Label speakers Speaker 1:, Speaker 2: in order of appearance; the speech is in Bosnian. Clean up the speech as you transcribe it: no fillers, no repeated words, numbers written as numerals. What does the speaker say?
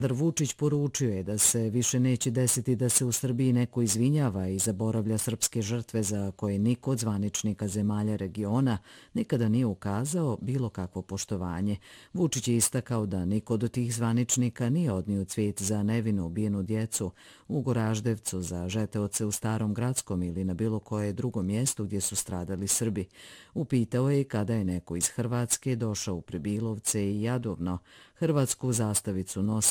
Speaker 1: Vučić poručio je da se više neće desiti da se u Srbiji neko izvinjava i zaboravlja srpske žrtve za koje niko od zvaničnika zemalja regiona nikada nije ukazao bilo kakvo poštovanje. Vučić je istakao da niko od tih zvaničnika nije odnio cvijet za nevino ubijenu djecu u Goraždevcu, za žeteoce u Starom Gradskom ili na bilo koje drugo mjesto gdje su stradali Srbi. Upitao je kada je neko iz Hrvatske došao u Prebilovce i Jadovno, hrvatsku zastavicu nosi